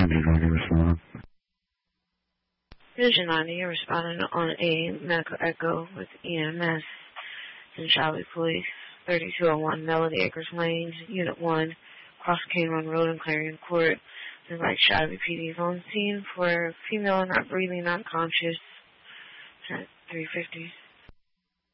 responding. Division 90, you're responding on a medical echo with EMS and Shelby Police, 3201 Melody Acres Lane, Unit 1, Cross Cane Run Road in Clarion Court. There's like Shelby PD's on scene for female not breathing, not conscious at 350.